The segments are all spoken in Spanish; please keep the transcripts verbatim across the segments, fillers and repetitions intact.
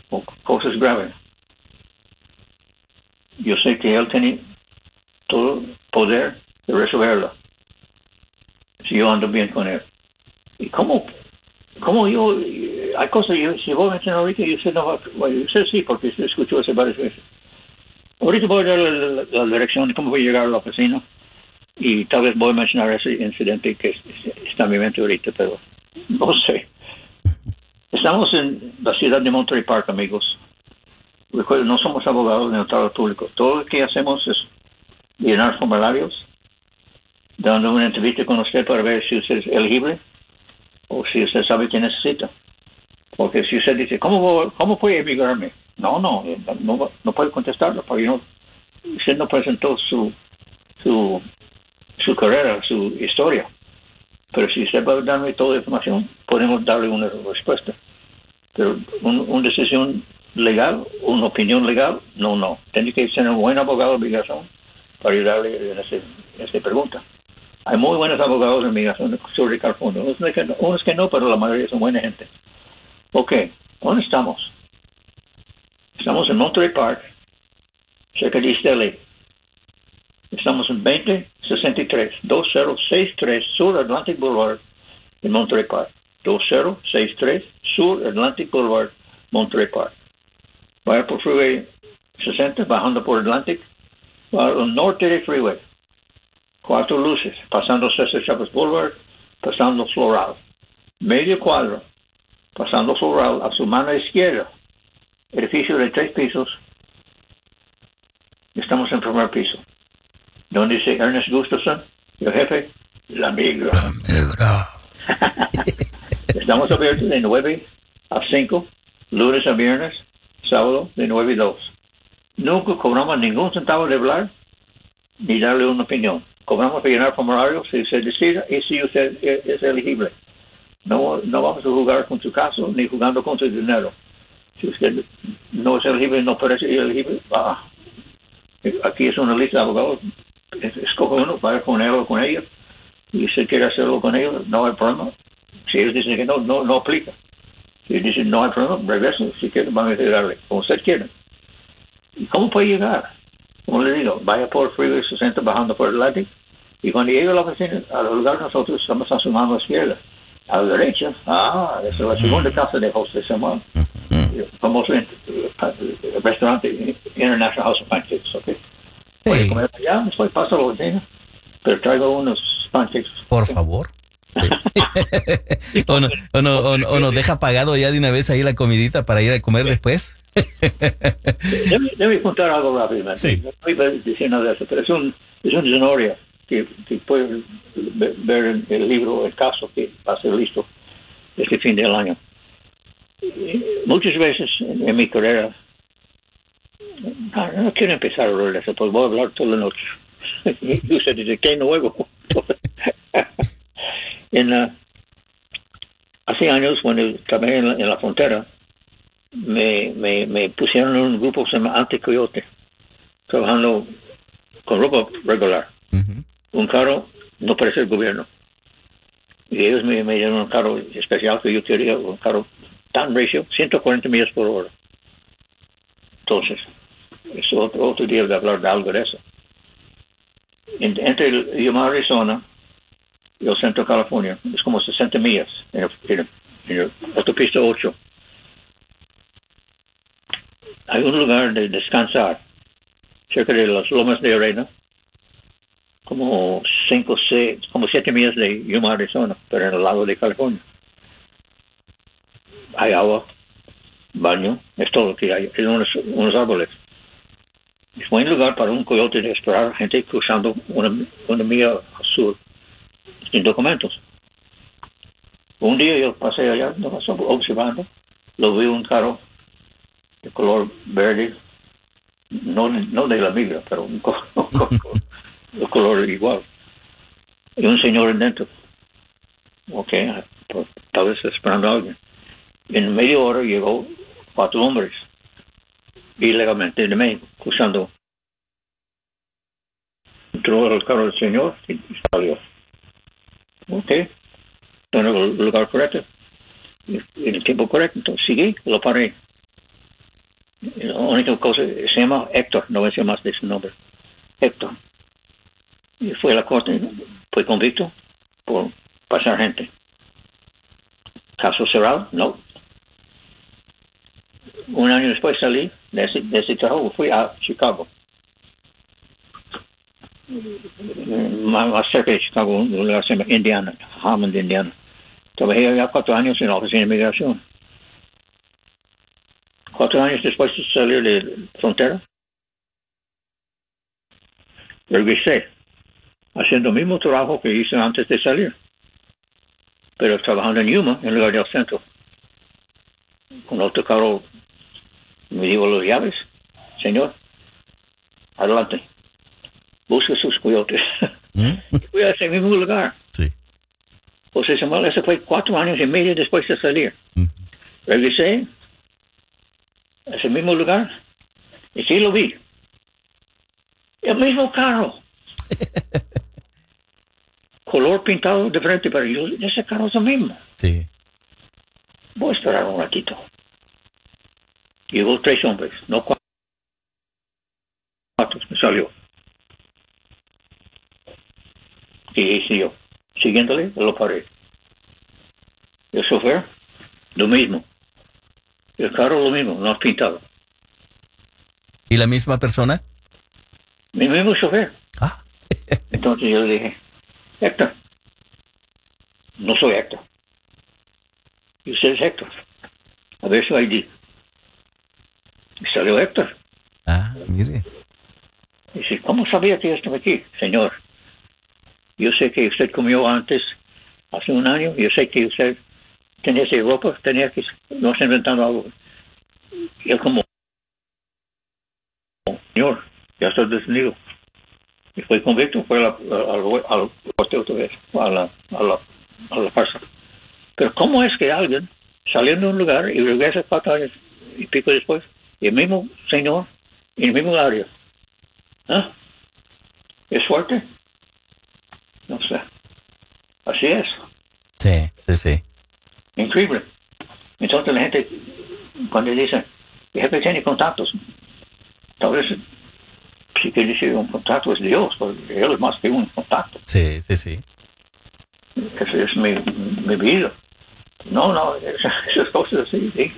o cosas graves. Yo sé que él tiene todo el poder de resolverlo si yo ando bien con él. ¿Y cómo, cómo yo, hay cosas, yo, si voy a mencionar ahorita, yo sé, no, bueno, yo sé sí, porque escucho eso varias veces. Ahorita voy a dar la, la, la dirección de cómo voy a llegar a la oficina y tal vez voy a mencionar ese incidente que está en mi mente ahorita, pero no sé. Estamos en la ciudad de Monterey Park, amigos. Recuerden, no somos abogados ni notario público. Todo lo que hacemos es llenar formularios, dando una entrevista con usted para ver si usted es elegible o si usted sabe qué necesita. Porque si usted dice, ¿cómo, voy, cómo puede emigrarme? No, no, no, no puede contestarlo, porque no, usted no presentó su, su, su carrera, su historia. Pero si usted va a darme toda la información, podemos darle una respuesta. Pero un, una decisión legal, una opinión legal, no, no. Tiene que ser un buen abogado de migración para ayudarle en, ese, en esta pregunta. Hay muy buenos abogados de migración sobre California. Unos que, no, unos que no, pero la mayoría son buena gente. Ok, ¿dónde estamos? Estamos en Monterey Park, cerca de East L A. Estamos en veinte sesenta y tres, dos cero seis tres Sur Atlantic Boulevard en Monterey Park. dos cero seis tres Sur Atlantic Boulevard, Monterey Park. Vaya por Freeway sesenta, bajando por Atlantic, al norte del Freeway. Cuatro luces, pasando Cesar Chavez Boulevard, pasando Floral. Medio cuadro, pasando Floral, a su mano izquierda. Edificio de tres pisos. Estamos en primer piso. Donde dice Ernest Gustafson, el jefe, la migra. La migra. Estamos abiertos de nueve a cinco, lunes a viernes, sábado de nueve a dos. Nunca cobramos ningún centavo de hablar ni darle una opinión. Cobramos para llenar formularios si se decide y si usted es, es elegible. No, no vamos a jugar con su caso ni jugando con su dinero. Si usted no es elegible, no parece elegible, ah, aquí es una lista de abogados. Escoge uno, vaya con él o con ella. Y si quiere hacerlo con ellos, no hay problema. Si ellos dicen que no, no, no aplica. Si ellos dicen no hay problema, regresen. Si quieren, van a ayudarle, como usted quiera. ¿Y cómo puede llegar? Como le digo, vaya por Freeway sesenta, bajando por Atlantic. Y cuando llegue a la oficina, al lugar nosotros estamos a su mano izquierda. A la derecha, ah, esa es la segunda casa de José Samuel. Famoso restaurante International House of Pancakes, ¿ok? Voy a comer allá, después paso a la oficina, pero traigo unos pancakes. Por favor. o, no, o, no, o, o nos deja pagado ya de una vez ahí la comidita para ir a comer después. Debe, debe contar algo rápidamente. Sí. No estoy diciendo de eso, pero es, un, es una historia que, que puede ver en el libro, el caso que va a ser listo este fin del año. Muchas veces en, en mi carrera, no, no quiero empezar a hablar de eso, pues voy a hablar toda la noche. Y usted dice, ¿qué nuevo? en, uh, hace años, cuando trabajé en la, en la frontera, me, me, me pusieron en un grupo que se llama Anti-Coyote, trabajando con ropa regular. Uh-huh. Un carro no parece el gobierno. Y ellos me, me dieron un carro especial que yo quería, un carro tan ratio, ciento cuarenta millas por hora. Entonces, es otro, otro día de hablar de algo de eso. En, entre el Yuma, Arizona y el centro de California, es como sesenta millas en el, en el, en el autopista ocho. Hay un lugar de descansar cerca de las Lomas de Arena, como cinco, seis, como siete millas de Yuma, Arizona, pero en el lado de California. Hay agua, baño, es todo lo que hay. Hay unos, unos árboles. Es buen lugar para un coyote de esperar gente cruzando una, una milla al sur sin documentos. Un día yo pasé allá, no, observando, lo vi un carro de color verde, no, no de la migra, pero un color, un color igual. Y un señor dentro. Ok, pues, tal vez esperando a alguien. En media hora llegó cuatro hombres ilegalmente de México, cruzando. Entró al carro del señor y salió. Ok, en el lugar correcto, en el tiempo correcto. Entonces seguí, lo paré. La única cosa, se llama Héctor, no voy a decir más de su nombre. Héctor. Y fue a la corte, fue convicto por pasar gente. Caso cerrado, no. Un año después salí de ese, de ese trabajo, fui a Chicago. Más, más cerca de Chicago, un lugar se llama Indiana, Hammond, Indiana. Trabajé allá cuatro años en la oficina de inmigración. Cuatro años después de salir de la frontera, regresé haciendo el mismo trabajo que hice antes de salir, pero trabajando en Yuma en lugar del centro. Con otro carro me dio las llaves. Señor, adelante, busque sus coyotes. ¿Mm? Fui a ese mismo lugar. Sí. José Samuel, eso fue cuatro años y medio después de salir. Mm. Regresé a ese mismo lugar y sí lo vi. El mismo carro. Color pintado diferente, pero yo, ese carro es el mismo. Sí. Voy a esperar un ratito. Llegó tres hombres, no cuatro. Me salió. Y hice yo. Siguiéndole, lo paré. El chofer, lo mismo. El carro, lo mismo, no pintado. ¿Y la misma persona? Mi mismo chofer. Ah. Entonces yo le dije, Héctor, no soy Héctor. Y usted es Héctor. A ver su I D. Y salió Héctor. Ah, mire. Dice, ¿cómo sabía que yo estaba aquí? Señor, yo sé que usted comió antes, hace un año. Yo sé que usted tenía esa ropa, tenía que, no está inventando algo. Y él como, señor, ya estoy detenido. Y fue convicto, fue al corte otra vez, a la, a la, a la farsa. Pero ¿cómo es que alguien saliendo de un lugar y regresa cuatro años y pico después, y el mismo señor, en el mismo área? ¿Ah? ¿Es fuerte? No sé. Así es. Sí, sí, sí. Increíble. Entonces la gente, cuando dice, el jefe tiene contactos, tal vez si quiere decir un contacto es Dios, porque él es más que un contacto. Sí, sí, sí. Esa es mi, mi vida. No, no, esas, esas cosas así. ¿Sí?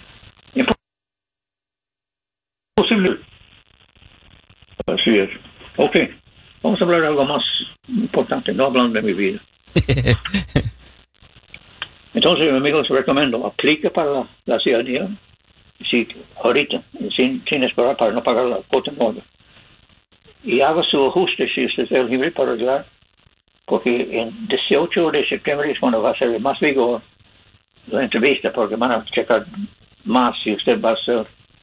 Imposible. Así es. Ok, vamos a hablar de algo más importante, no hablando de mi vida. Entonces, mi amigo, les recomiendo, aplique para la, la ciudadanía, sí, ahorita, sin, sin esperar para no pagar la cuota nueva. Y haga su ajuste si usted es elegible para ayudar, porque en dieciocho de septiembre es cuando va a ser más vigor la entrevista, porque van a checar más si usted va a ser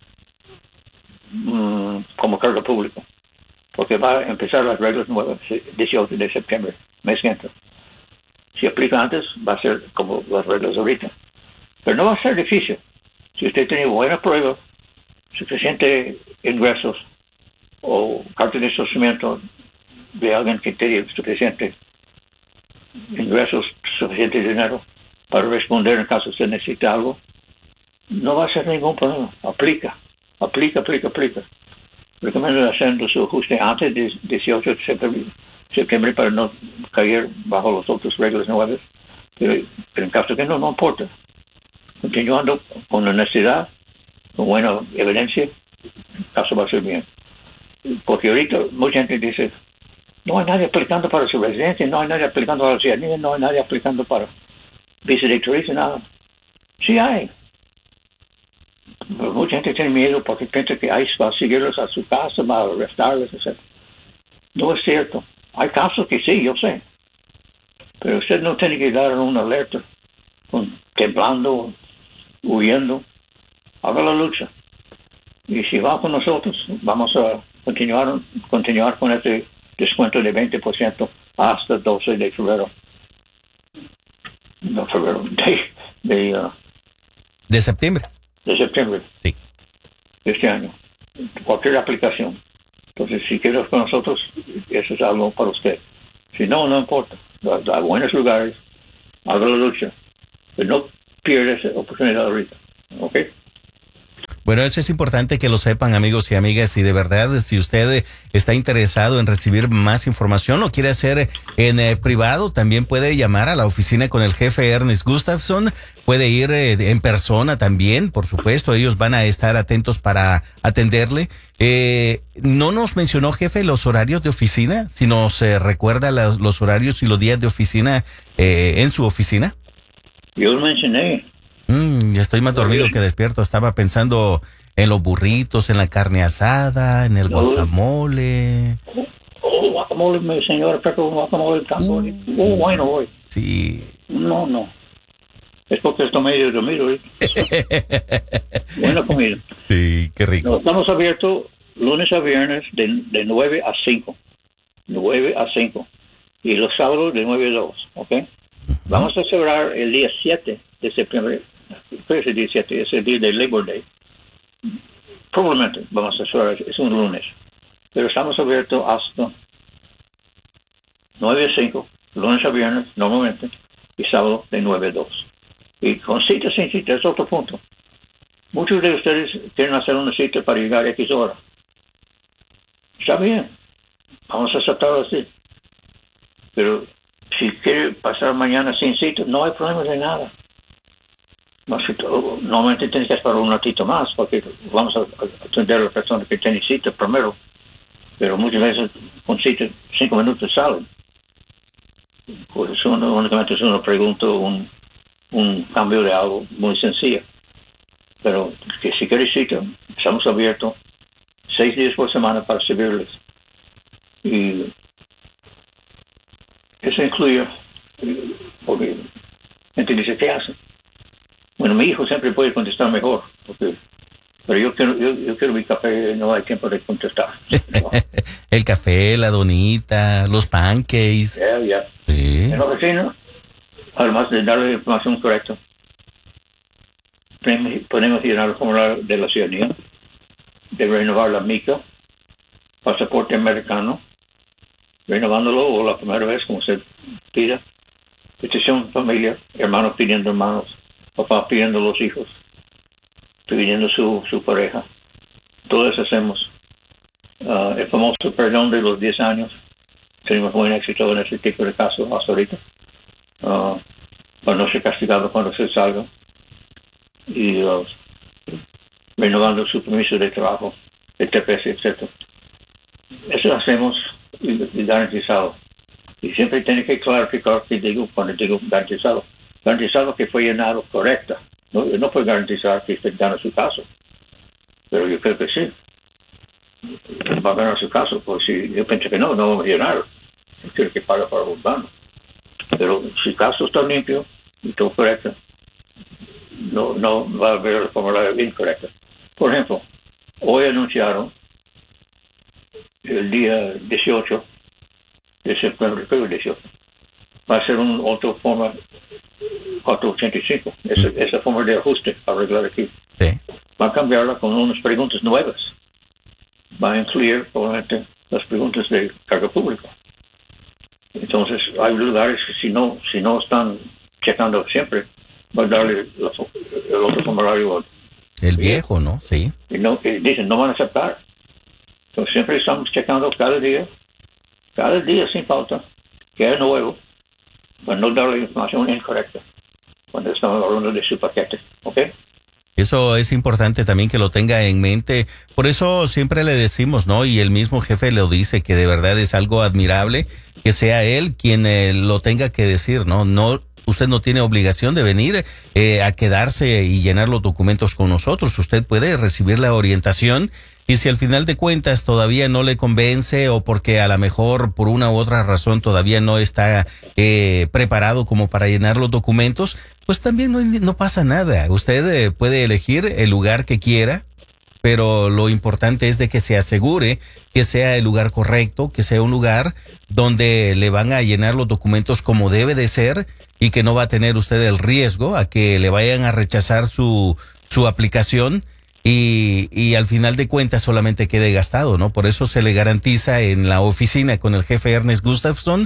mmm, como cargo público, porque va a empezar las reglas nuevas dieciocho de septiembre, mes que entra. Si aplica antes, va a ser como las reglas ahorita. Pero no va a ser difícil. Si usted tiene buena prueba, suficiente ingresos o carta de sostenimiento de alguien que tiene suficiente ingresos, suficiente dinero para responder en caso usted necesita algo, no va a ser ningún problema. Aplica, aplica, aplica, aplica. Recomiendo haciendo su ajuste antes del dieciocho de septiembre, septiembre para no caer bajo las otras reglas nuevas. Pero, pero en caso que no, no importa. Continuando con honestidad, con buena evidencia, el caso va a ser bien. Porque ahorita mucha gente dice, no hay nadie aplicando para su residencia, no hay nadie aplicando para la ciudadanía, no hay nadie aplicando para visa de turista, nada. Sí hay. Pero mucha gente tiene miedo porque piensa que ICE va a seguirlos a su casa, va a arrestarles, etcétera. No es cierto. Hay casos que sí, yo sé. Pero usted no tiene que dar una alerta con, temblando, huyendo. Haga la lucha. Y si va con nosotros, vamos a continuar, continuar con este descuento de veinte por ciento hasta el doce de febrero. No, febrero, de, de, uh, ¿De septiembre? de septiembre. Sí. De este año. Cualquier aplicación. Entonces, si quieres con nosotros, eso es algo para usted. Si no, no importa. Hay buenos lugares, haga la lucha. Pero no pierda esa oportunidad ahorita. ¿Ok? Bueno, eso es importante que lo sepan, amigos y amigas, y de verdad, si usted está interesado en recibir más información o quiere hacer en eh, privado, también puede llamar a la oficina con el jefe Ernest Gustafson, puede ir eh, en persona también, por supuesto, ellos van a estar atentos para atenderle. Eh, no nos mencionó, jefe, los horarios de oficina, si nos eh, recuerda los, los horarios y los días de oficina eh, en su oficina. Yo lo mencioné. Mm, ya estoy más dormido que despierto. Estaba pensando en los burritos, en la carne asada, en el No. guacamole. Oh, guacamole, mi señora, prefiero un guacamole del campo. Mm. Oh, bueno, hoy. Sí. No, no. Es porque estoy medio dormido. ¿eh? Buena comida. Sí, qué rico. No, estamos abiertos lunes a viernes de, de nueve a cinco. nueve a cinco. Y los sábados de nueve a dos, ¿ok? Vamos a celebrar el día siete de septiembre. ¿Qué es el día siete? Es el día del Labor Day. Probablemente vamos a celebrar, es un lunes. Pero estamos abiertos hasta nueve a cinco, lunes a viernes, normalmente, y sábado de nueve a dos. Y con cita sin cita es otro punto. Muchos de ustedes quieren hacer una cita para llegar a X hora. Está bien, vamos a aceptarlo así. Pero si quiere pasar mañana sin cita, no hay problema de nada. No, si tú, normalmente tienes que esperar un ratito más, porque vamos a atender a la persona que tiene cita primero. Pero muchas veces con cita, cinco minutos salen. Por eso uno, únicamente es una pregunta, un, un cambio de algo muy sencillo. Pero que si quiere cita, estamos abiertos seis días por semana para servirles. Y eso incluye, porque gente dice, ¿qué hace? Bueno, mi hijo siempre puede contestar mejor, porque, pero yo quiero, yo, yo quiero mi café, no hay tiempo de contestar. No. El café, la donita, los pancakes. Ya, ya. Sí. En la oficina, además de darle la información correcta, podemos llenar el formulario de la ciudadanía, de renovar la mica, pasaporte americano, renovándolo o la primera vez como se pida, petición familia, hermanos pidiendo hermanos, papá pidiendo los hijos, pidiendo su, su pareja. Todo eso hacemos. Uh, el famoso perdón de los diez años, tenemos buen éxito en ese tipo de casos hasta ahorita, uh, para no ser castigado cuando se salga, y uh, renovando su permiso de trabajo, el T P S, etcétera. Eso hacemos y, y garantizado. Y siempre tiene que clarificar que digo cuando digo garantizado. Garantizado que fue llenado correcta. No, no puede garantizar que usted gana su caso. Pero yo creo que sí. Va a ganar su caso. Pues si yo pienso que no, no vamos a llenar. Yo quiero que pague para urbano. Pero si el caso está limpio y todo correcto, no, no va a haber el formulario incorrecto. Por ejemplo, hoy anunciaron el día dieciocho de septiembre, creo dieciocho, va a ser un otro forma cuatrocientos ochenta y cinco, esa, mm. esa forma de ajuste para arreglar aquí. Sí. Va a cambiarla con unas preguntas nuevas. Va a incluir, probablemente, las preguntas de cargo público. Entonces, hay lugares que si no, si no están checando siempre, va a darle la, el otro formulario. El viejo, ¿no? Sí. Y, no, y dicen, no van a aceptar. Entonces, siempre estamos checando cada día, cada día sin falta, que es nuevo, para no darle información incorrecta cuando estamos hablando de su paquete, ¿ok? Eso es importante también que lo tenga en mente. Por eso siempre le decimos, ¿no? Y el mismo jefe lo dice, que de verdad es algo admirable que sea él quien eh, lo tenga que decir, ¿no? No, usted no tiene obligación de venir eh, a quedarse y llenar los documentos con nosotros. Usted puede recibir la orientación. Y si al final de cuentas todavía no le convence o porque a lo mejor por una u otra razón todavía no está eh, preparado como para llenar los documentos, pues también no, no pasa nada. Usted eh, puede elegir el lugar que quiera, pero lo importante es de que se asegure que sea el lugar correcto, que sea un lugar donde le van a llenar los documentos como debe de ser y que no va a tener usted el riesgo a que le vayan a rechazar su, su aplicación. Y, y al final de cuentas solamente quede gastado, ¿no? Por eso se le garantiza en la oficina con el jefe Ernest Gustafson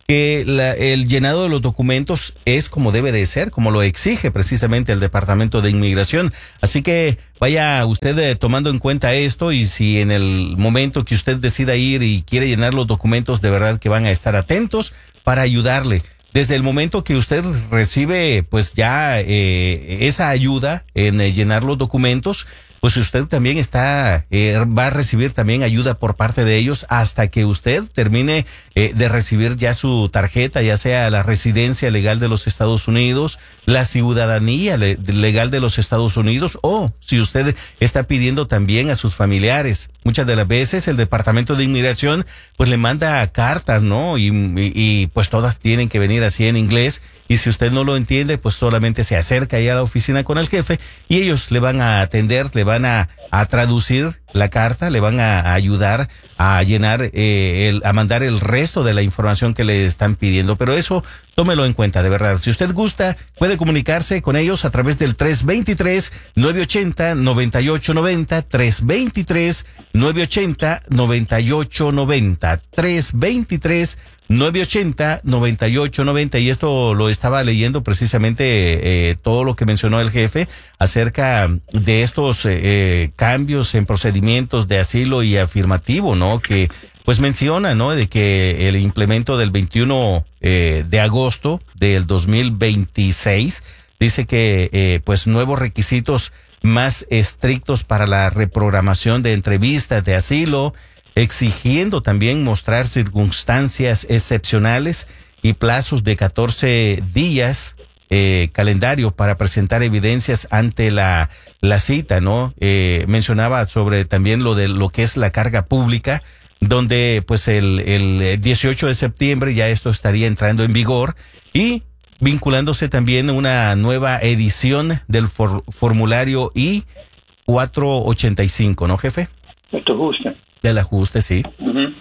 que la, el llenado de los documentos es como debe de ser, como lo exige precisamente el Departamento de Inmigración. Así que vaya usted eh, tomando en cuenta esto, y si en el momento que usted decida ir y quiere llenar los documentos, de verdad que van a estar atentos para ayudarle. Desde el momento que usted recibe pues ya eh, esa ayuda en eh, llenar los documentos, pues usted también está, eh, va a recibir también ayuda por parte de ellos hasta que usted termine eh, de recibir ya su tarjeta, ya sea la residencia legal de los Estados Unidos, la ciudadanía le, legal de los Estados Unidos, o si usted está pidiendo también a sus familiares. Muchas de las veces el Departamento de Inmigración pues le manda cartas, ¿no? Y, y, y pues todas tienen que venir así en inglés. Y si usted no lo entiende, pues solamente se acerca ahí a la oficina con el jefe y ellos le van a atender, le van a, a traducir la carta, le van a, a ayudar a llenar, eh, el, a mandar el resto de la información que le están pidiendo. Pero eso, tómelo en cuenta, de verdad. Si usted gusta, puede comunicarse con ellos a través del tres dos tres, nueve ocho cero, nueve ocho nueve cero, tres dos tres, nueve ocho cero, nueve ocho nueve cero, tres dos tres, nueve ocho cero, nueve ocho nueve cero. Y esto lo estaba leyendo precisamente eh, todo lo que mencionó el jefe acerca de estos eh, cambios en procedimientos de asilo y afirmativo, ¿no? Que pues menciona, ¿no? De que el implemento del veintiuno eh, de agosto del dos mil veintiséis dice que eh, pues nuevos requisitos más estrictos para la reprogramación de entrevistas de asilo, exigiendo también mostrar circunstancias excepcionales y plazos de catorce días eh, calendario para presentar evidencias ante la, la cita, ¿no? Eh, mencionaba sobre también lo de lo que es la carga pública, donde pues el, el dieciocho de septiembre ya esto estaría entrando en vigor, y vinculándose también una nueva edición del for, formulario I cuatrocientos ochenta y cinco, ¿no, jefe? Esto justo. Del ajuste, sí. Uh-huh.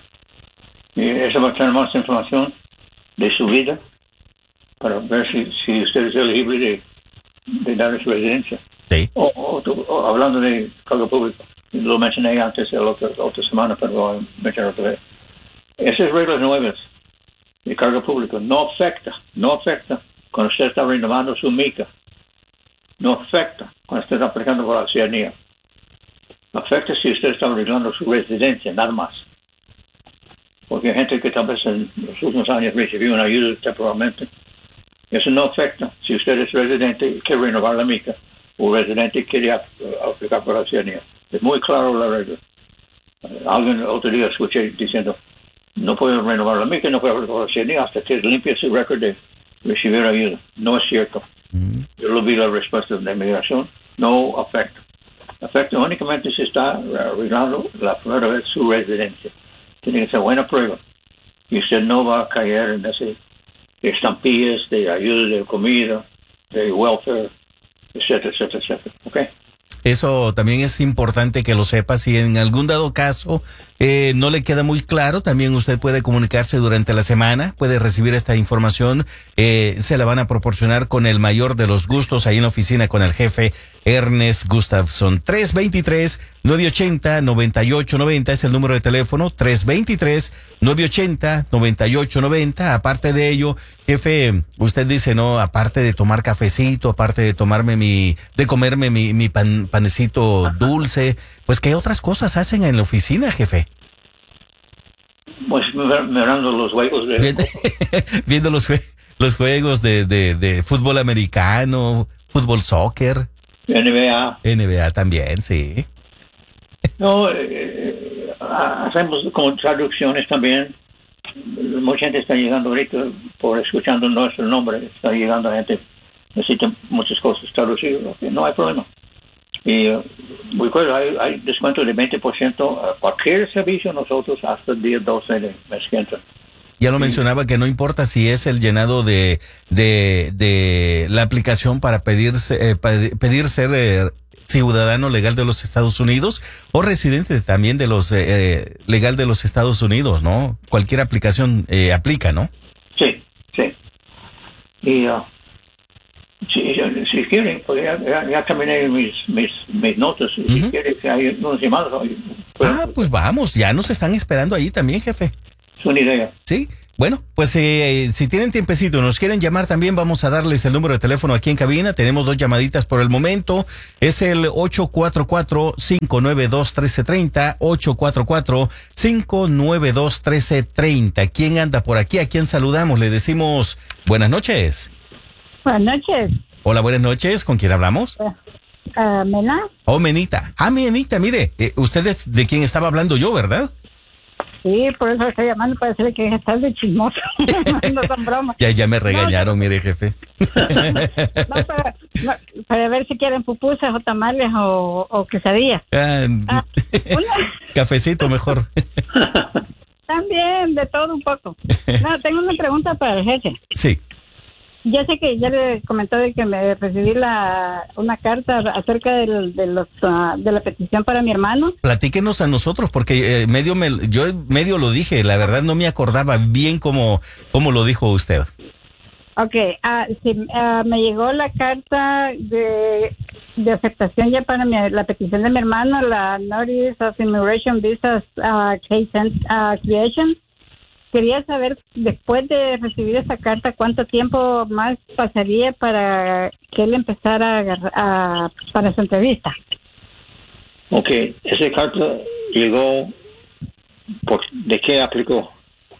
Y eso va a tener más información de su vida para ver si, si usted es elegible de, de dar su residencia. Sí. O, o, o hablando de cargo público, lo mencioné antes la otra, la otra semana, pero voy a mencionar otra vez. Esas reglas nuevas de cargo público no afecta, no afecta cuando usted está renovando su mica. No afecta cuando usted está aplicando por la ciudadanía. Afecta si usted está arreglando su residencia, nada más. Porque hay gente que tal vez en los últimos años recibió una ayuda temporalmente. Eso no afecta si usted es residente y quiere renovar la mica, o residente y quiere aplicar por la ciudadanía. Es muy claro la regla. Alguien otro día escuché diciendo, no puede renovar la mica, no puede aplicar por la ciudadanía hasta que limpie su récord de recibir ayuda. No es cierto. Mm. Yo lo vi la respuesta de inmigración. No afecta. Afecta únicamente si está arreglando la primera vez su residencia. Tiene que ser buena prueba. Y usted no va a caer en ese de estampillas, de ayuda de comida, de welfare, etcétera, etcétera, etcétera. ¿Ok? Eso también es importante que lo sepa. Si en algún dado caso eh, no le queda muy claro, también usted puede comunicarse durante la semana, puede recibir esta información, eh, se la van a proporcionar con el mayor de los gustos ahí en la oficina con el jefe Ernest Gustafson. tres dos tres, nueve ocho cero, nueve ocho nueve cero es el número de teléfono, tres dos tres, nueve ocho cero, nueve ocho nueve cero. Aparte de ello, jefe, usted dice, no, aparte de tomar cafecito, aparte de tomarme mi, de comerme mi, mi pan, panecito dulce, pues ¿qué otras cosas hacen en la oficina, jefe? Pues mirando los juegos de... Viendo, viendo los, jue, los juegos de, de, de fútbol americano, fútbol soccer. N B A. N B A también, sí. No, eh, hacemos como traducciones también. Mucha gente está llegando ahorita por escuchando nuestro nombre. Está llegando gente, necesita muchas cosas traducidas. No hay problema. Y uh, recuerdo, hay, hay descuento de veinte por ciento a cualquier servicio nosotros hasta el día doce de mes que entra. Ya lo sí. Mencionaba que no importa si es el llenado de de, de la aplicación para pedir, eh, pedir ser eh, ciudadano legal de los Estados Unidos o residente también de los eh, legal de los Estados Unidos, ¿no? Cualquier aplicación eh, aplica, ¿no? Sí, sí. Y uh, si, si quieren, pues ya, ya, ya terminé mis, mis, mis notas. Si uh-huh. quieren que hay unos llamados. Pues, ah, pues vamos, ya nos están esperando ahí también, jefe. Es una idea. Sí, Bueno, pues eh, si tienen tiempecito, nos quieren llamar también, vamos a darles el número de teléfono aquí en cabina. Tenemos dos llamaditas por el momento. Es el ocho cuatro cuatro, cinco nueve dos, uno tres tres cero, ocho cuatro cuatro, cinco nueve dos, uno tres tres cero. ¿Quién anda por aquí? ¿A quién saludamos? Le decimos buenas noches. Buenas noches. Hola, buenas noches. ¿Con quién hablamos? Uh, uh, ¿Mena? Oh, Menita. Ah, Menita, mire, eh, usted es de quien estaba hablando yo, ¿verdad? Sí, por eso estoy llamando para decirle que estás de chismoso. No son bromas. Ya, ya me regañaron, no, mire, jefe. No, para, no, para ver si quieren pupusas o tamales o, o quesadillas. Ah, ah, una... Cafecito mejor. También, de todo un poco. No, tengo una pregunta para el jefe. Sí. Yo sé que ya le comentó de que me recibí la una carta acerca del, de los uh, de la petición para mi hermano. Platíquenos a nosotros, porque eh, medio me, yo medio lo dije, la verdad no me acordaba bien cómo, cómo lo dijo usted. Okay, uh, sí, uh, me llegó la carta de, de aceptación ya para mi, la petición de mi hermano, la Notice of Immigration Visa uh, Case uh, Creation. Quería saber, después de recibir esa carta, ¿cuánto tiempo más pasaría para que él empezara a, agarrar, a para su entrevista? Ok, esa carta llegó, por, ¿de qué aplicó?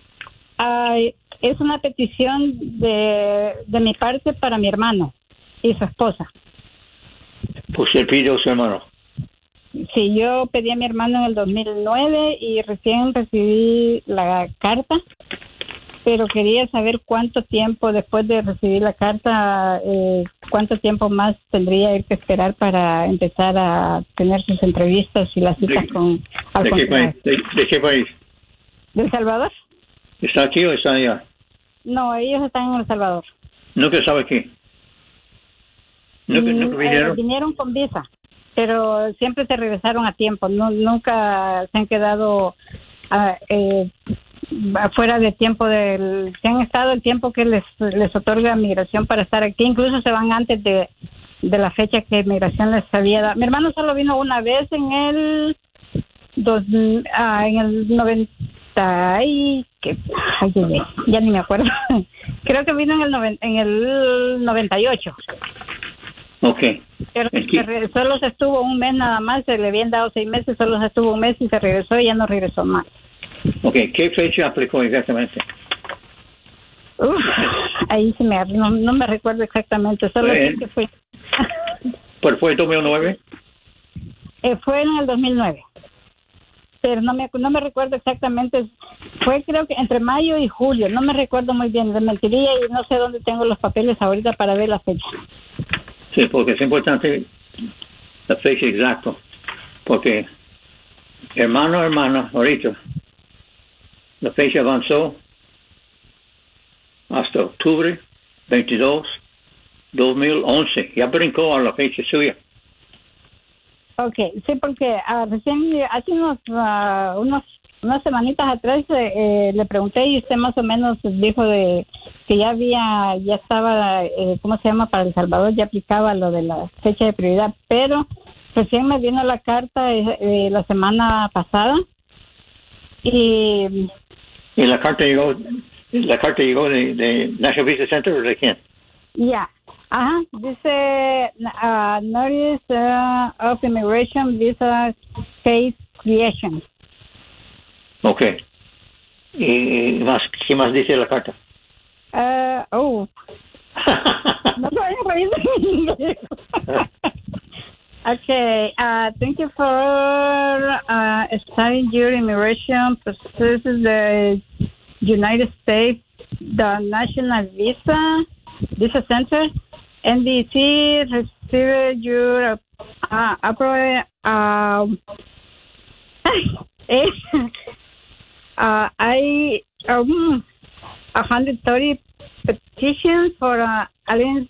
Uh, es una petición de, de mi parte para mi hermano y su esposa. Pues se pidió a su hermano. Sí, yo pedí a mi hermano en el dos mil nueve y recién recibí la carta, pero quería saber cuánto tiempo después de recibir la carta, eh, cuánto tiempo más tendría él que esperar para empezar a tener sus entrevistas y las citas ¿De, con... ¿de, qué país? ¿De, ¿De qué país? ¿De El Salvador? ¿Está aquí o está allá? No, ellos están en El Salvador. ¿Nunca estaba aquí? ¿Nunca, nunca vinieron? Eh, vinieron con visa, pero siempre se regresaron a tiempo, no, nunca se han quedado uh, eh, afuera de tiempo del, se han estado el tiempo que les les otorga migración para estar aquí, incluso se van antes de, de la fecha que migración les había dado. Mi hermano solo vino una vez en el dos, uh, en el noventa y que ay, ya ni me acuerdo. Creo que vino en el noven, en el noventa y ocho. Okay. Pero se, solo se estuvo un mes nada más, se le habían dado seis meses, solo se estuvo un mes y se regresó y ya no regresó más. Ok, ¿qué fecha aplicó exactamente? Uf, ahí sí me, no, no me recuerdo exactamente, solo sé que fue. ¿Pero fue dos mil nueve? Eh, fue en el dos mil nueve, pero no me, no me recuerdo exactamente, fue creo que entre mayo y julio, no me recuerdo muy bien, le mentiría y no sé dónde tengo los papeles ahorita para ver la fecha. Sí, porque es importante la fecha exacta, porque hermano, hermana, ahorita, la fecha avanzó hasta octubre veintidós, dos mil once, ya brincó a la fecha suya. Ok, sí, porque uh, recién, hace unos, uh, unos, unas semanitas atrás eh, eh, le pregunté y usted más o menos dijo de que ya había, ya estaba, eh, ¿cómo se llama? Para El Salvador ya aplicaba lo de la fecha de prioridad, pero recién me vino la carta eh, eh, la semana pasada y... ¿Y la carta llegó, la carta llegó de, de National Visa Center o de quién? Ya, yeah. Ajá, dice uh, Notice uh, of Immigration Visa Case Creation. Ok. ¿Y más, qué más dice la carta? Uh, oh. No te vayas a reír de inglés. Okay, uh, thank you for uh, starting your immigration process in the United States, the National Visa Visa Center, N D C received your uh, approval. Um, uh, I um. one hundred thirty petitions for uh, alien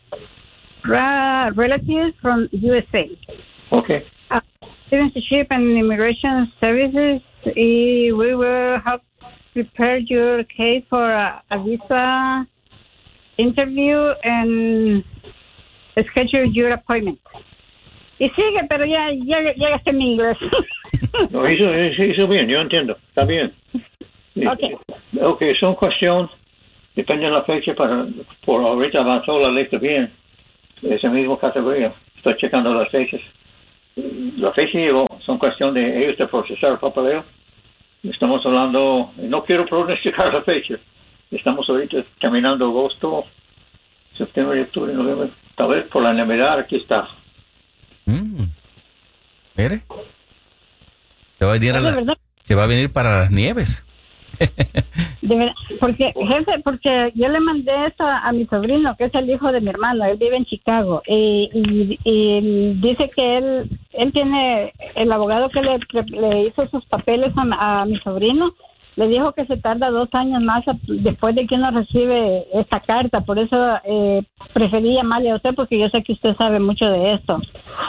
relatives from U S A. Okay. Uh, Citizenship and Immigration Services, uh, we will help prepare your case for a, a visa interview and schedule your appointment. Y sigue, pero ya, ya, ya gasté mi inglés. No, hizo, hizo bien, yo entiendo, está bien. Okay. Ok, es una cuestión, depende de la fecha, para, por ahorita avanzó la lista bien, esa misma categoría. Estoy checando las fechas. La fecha llegó, son cuestión de ellos de procesar el papeleo. Estamos hablando, no quiero pronosticar la fecha. Estamos ahorita terminando agosto, septiembre, octubre, noviembre. Tal vez por la Navidad aquí está. Mm. Mire. Se va a venir, a ¿De la- verdad? se va a venir para las nieves. De verdad, porque, jefe, porque yo le mandé esto a, a mi sobrino, que es el hijo de mi hermano, él vive en Chicago, y, y, y dice que él, él tiene, el abogado que le, le hizo sus papeles a, a mi sobrino, le dijo que se tarda dos años más a, después de que uno recibe esta carta, por eso eh, preferí llamarle a usted, porque yo sé que usted sabe mucho de esto.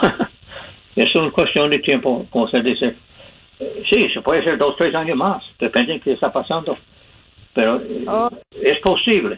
Es una cuestión de tiempo, como se dice. Sí, se puede ser dos, tres años más, depende de qué está pasando. Pero Oh. es posible.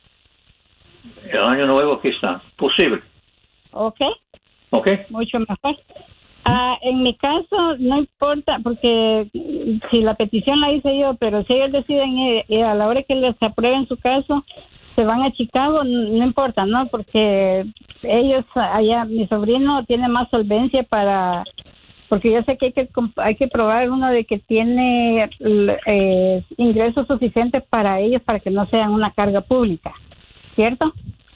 El año nuevo aquí está, posible. Ok. ¿Ok? Mucho mejor. Ah, en mi caso, no importa, porque si la petición la hice yo, pero si ellos deciden ir, y a la hora que les aprueben su caso, se van a Chicago, no importa, ¿no? Porque ellos allá, mi sobrino tiene más solvencia para, porque yo sé que hay que, hay que probar uno de que tiene eh, ingresos suficientes para ellos para que no sean una carga pública, ¿cierto?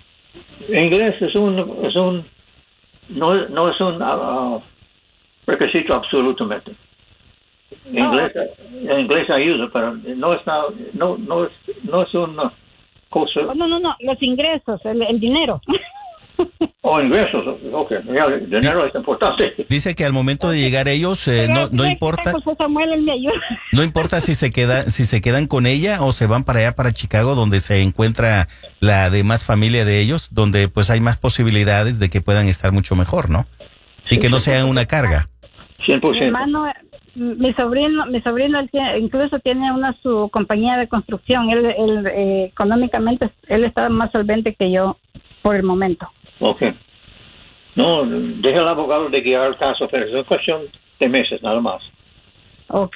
Inglés es un, es un no, no es un uh, requisito absolutamente. Inglés, Oh. inglés ayuda, pero no está, no, no es, no es una cosa. Oh, no, no, no, los ingresos, el, el dinero. O oh, ingresos, ok, ya, el dinero es importante. Dice que al momento de llegar ellos, eh, no, no importa, José Samuel, él me ayuda. no importa si se queda, si se quedan con ella o se van para allá para Chicago, donde se encuentra la demás familia de ellos, donde pues hay más posibilidades de que puedan estar mucho mejor, ¿no? Y que no sean una carga. cien por Mi ciento. hermano, mi sobrino, mi sobrino él tiene, incluso tiene una su compañía de construcción. Él, él eh, económicamente, él está más solvente que yo por el momento. Ok. No, deja al abogado de guiar el caso, pero es una cuestión de meses, nada más. Ok.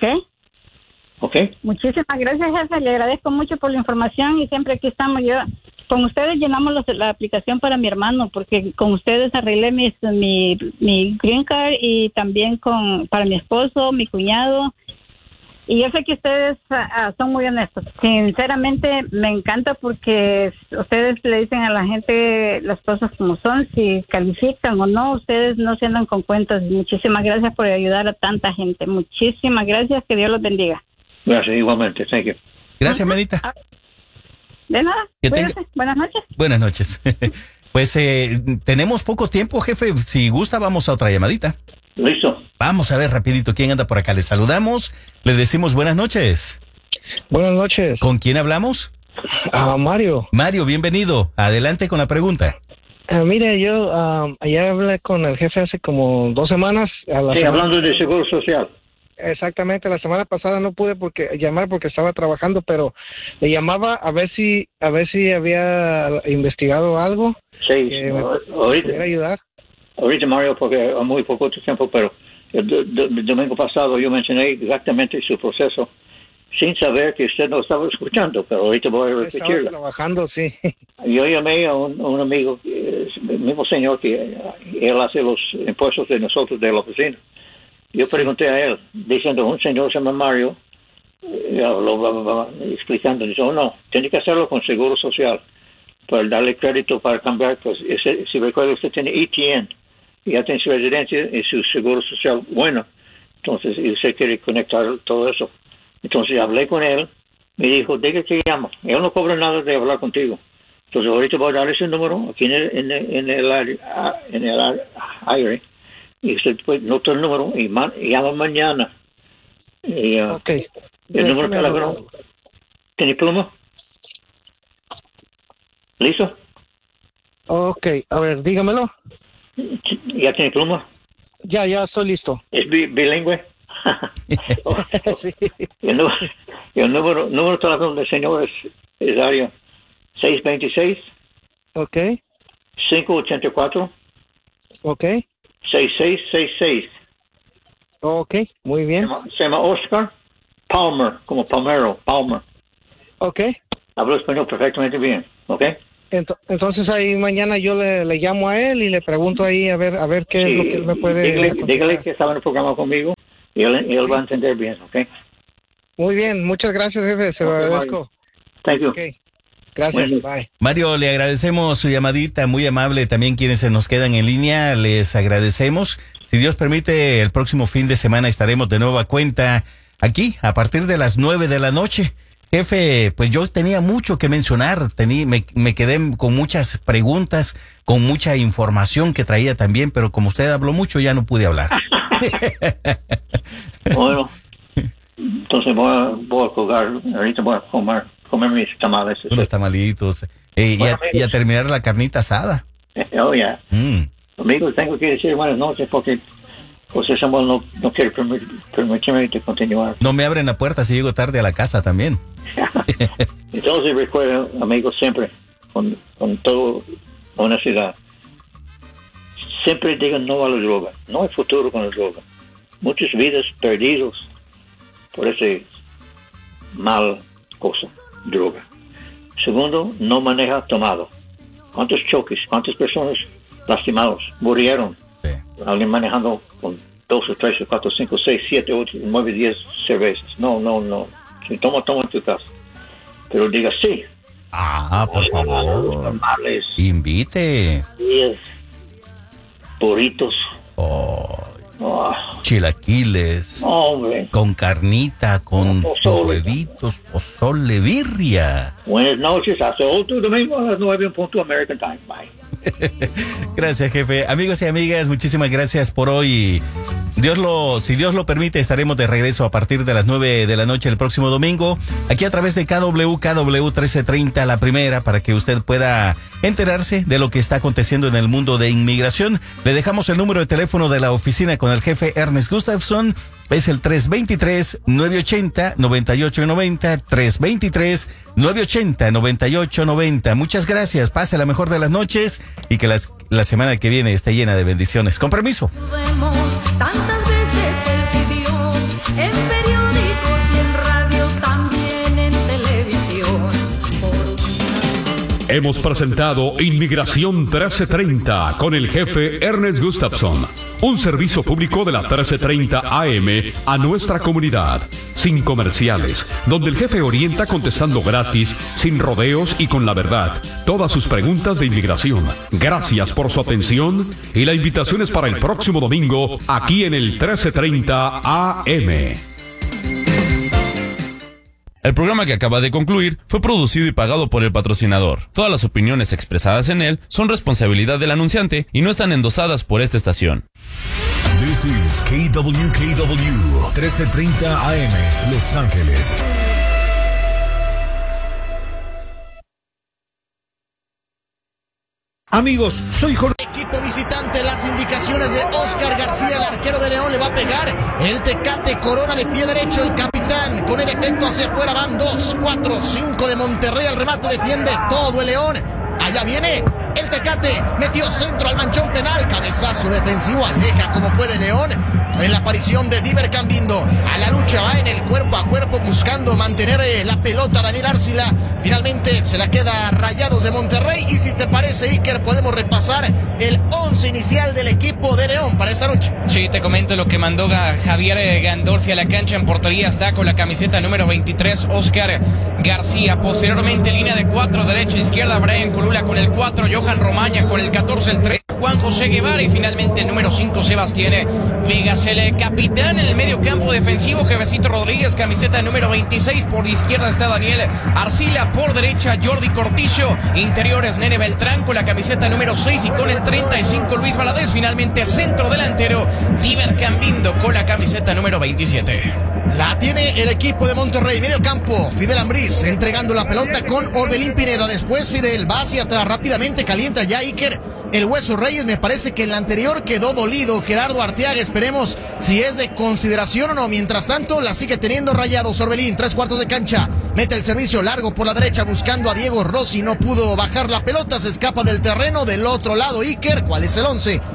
Ok. Muchísimas gracias, jefe. Le agradezco mucho por la información y siempre aquí estamos. Yo con ustedes llenamos los, la aplicación para mi hermano, porque con ustedes arreglé mis, mi, mi green card y también con para mi esposo, mi cuñado. Y yo sé que ustedes uh, son muy honestos. Sinceramente, me encanta porque ustedes le dicen a la gente las cosas como son, si califican o no. Ustedes no se andan con cuentos. Muchísimas gracias por ayudar a tanta gente. Muchísimas gracias. Que Dios los bendiga. Gracias, igualmente. Thank you. Gracias, Manita. De nada. Que Cuídense. tenga- Buenas noches. Buenas noches. Pues eh, tenemos poco tiempo, jefe. Si gusta, vamos a otra llamadita. Listo. Vamos a ver rapidito quién anda por acá. Le saludamos, le decimos buenas noches. Buenas noches. ¿Con quién hablamos? Ah, Mario. Mario, bienvenido. Adelante con la pregunta. Ah, mire, yo ah, ayer hablé con el jefe hace como dos semanas. A la Sí, semana- hablando de seguro social. Exactamente, la semana pasada no pude porque llamar porque estaba trabajando, pero le llamaba a ver si a ver si había investigado algo Sí, que me ahorita, pudiera ayudar. ahorita Mario, porque hay muy poco tiempo, pero el, do- do- el domingo pasado yo mencioné exactamente su proceso sin saber que usted no estaba escuchando, pero ahorita voy a Estaba repetirlo. trabajando, sí. Yo llamé a un, a un amigo, eh, el mismo señor que eh, él hace los impuestos de nosotros de la oficina. Yo pregunté a él, diciendo, un señor se llama Mario, eh, habló, bla, bla, bla, explicando, dice, oh no, tiene que hacerlo con seguro social, para darle crédito para cambiar, pues ese, si recuerda usted tiene E T N, y ya tiene su residencia y su seguro social bueno, entonces y usted quiere conectar todo eso. Entonces hablé con él, me dijo, diga que llama, él no cobra nada de hablar contigo. Entonces ahorita voy a darle su número aquí en el, en el, en el, área- en el área, y usted puede nota el número y, man, y llama mañana. Y, uh, Ok. el número de Déjame teléfono. anotarlo. ¿Tiene pluma? ¿Listo? Ok, a ver, dígamelo. ¿Ya tiene pluma? Ya, ya estoy listo. ¿Es bi- bilingüe? Sí. El número, el número, número de teléfono del señor es, es área seis dos seis, Ok, cinco ocho cuatro, ok, seis seis seis seis. ok, muy Se bien. llama, se llama Oscar Palmer, como Palmero, Palmer. Ok. Hablo español perfectamente bien, ¿ok? Ent- Entonces ahí mañana yo le, le llamo a él y le pregunto ahí a ver a ver qué Sí, es lo que él me puede dígale, aconsejar. dígale que estaba en el programa conmigo y él, y él va a entender bien, ¿ok? Muy bien, muchas gracias, jefe, se lo Ok, agradezco. Thank you. Okay. Gracias, Bueno. bye. Mario, le agradecemos su llamadita, muy amable. También quienes se nos quedan en línea, les agradecemos. Si Dios permite, el próximo fin de semana estaremos de nueva cuenta aquí a partir de las nueve de la noche. Jefe, pues yo tenía mucho que mencionar, tení, me, me quedé con muchas preguntas, con mucha información que traía también, pero como usted habló mucho, ya no pude hablar. Bueno, entonces voy a, voy a colgar, ahorita voy a comer, comer mis tamales. Unos tamalitos. Eh, y, Bueno, a, y a terminar la carnita asada. Oh, ya. Mm. Amigos, tengo que decir buenas noches porque José Samuel no, no quiere permitir, permitirme de continuar. No me abren la puerta si llego tarde a la casa también. Entonces recuerden, amigos, siempre, con, con toda honestidad, siempre digan no a la droga. No hay futuro con la droga. Muchas vidas perdidas por ese mal cosa, droga. Segundo, no maneja tomado. ¿Cuántos choques, cuántas personas lastimados murieron? Sí. Alguien manejando con dos o tres o cuatro, cinco, seis, siete, ocho, nueve, diez cervezas. No, no, no. Si toma, toma en tu casa. Pero diga sí. Ah, por favor. Tamales, Invite. diez, burritos. Oh, Oh, chilaquiles. hombre. Con carnita, con Pozole. sus huevitos, pozole, birria. Buenas noches. Hasta otro domingo a las nueve en punto American Time. Bye. Gracias, jefe. Amigos y amigas, muchísimas gracias por hoy. Dios lo, si Dios lo permite, estaremos de regreso a partir de las nueve de la noche el próximo domingo, aquí a través de K W K W trece treinta, la primera, para que usted pueda enterarse de lo que está aconteciendo en el mundo de inmigración. Le dejamos el número de teléfono de la oficina con el jefe Ernest Gustafson. Es el tres dos tres, nueve ocho cero, nueve ocho nueve cero, tres dos tres, nueve ocho cero, nueve ocho nueve cero. Muchas gracias, pase la mejor de las noches y que las, la semana que viene esté llena de bendiciones. Con permiso. Tantas veces él pidió en periódicos y en radio, también en televisión. Hemos presentado Inmigración trece treinta con el jefe Ernest Gustafson, un servicio público de la trece treinta A M a nuestra comunidad, sin comerciales, donde el jefe orienta contestando gratis, sin rodeos y con la verdad, todas sus preguntas de inmigración. Gracias por su atención y la invitación es para el próximo domingo aquí en el trece treinta A M. El programa que acaba de concluir fue producido y pagado por el patrocinador. Todas las opiniones expresadas en él son responsabilidad del anunciante y no están endosadas por esta estación. This is K W K W trece treinta A M, Los Ángeles. Amigos, soy Jorge. Equipo visitante, las indicaciones de Oscar García, el arquero de León, le va a pegar el Tecate, corona de pie derecho, el capitán, con el efecto hacia afuera, van dos, cuatro, cinco de Monterrey, al remate defiende todo el León. Allá viene el Tecate, metió centro al manchón penal, cabezazo defensivo, aleja como puede León. En la aparición de Diver Cambindo, a la lucha va en el cuerpo a cuerpo buscando mantener la pelota Daniel Arcila. Finalmente se la queda Rayados de Monterrey. Y si te parece, Iker, podemos repasar el once inicial del equipo de León para esta noche. Sí, te comento lo que mandó Javier Gandolfi a la cancha. En portería está con la camiseta número veintitrés Oscar García. Posteriormente línea de cuatro, derecha, izquierda, Brian Colula con el cuatro, Johan Romaña con el catorce, el tres, Juan José Guevara y finalmente el número cinco, Sebastián Vegas. El capitán en el medio campo defensivo, Jefecito Rodríguez, camiseta número veintiséis. Por izquierda está Daniel Arcila, por derecha Jordi Cortizo, interiores Nene Beltrán con la camiseta número seis y con el treinta y cinco Luis Valadez. Finalmente centro delantero Diver Cambindo con la camiseta número veintisiete. La tiene el equipo de Monterrey, medio campo, Fidel Ambriz entregando la pelota con Orbelín Pineda. Después Fidel va hacia atrás rápidamente, calienta ya Iker el Hueso Reyes. Me parece que en la anterior quedó dolido Gerardo Arteaga. Esperemos si es de consideración o no. Mientras tanto, la sigue teniendo Rayados. Orbelín, tres cuartos de cancha, mete el servicio largo por la derecha buscando a Diego Rossi. No pudo bajar la pelota, se escapa del terreno. Del otro lado, Iker, ¿cuál es el once?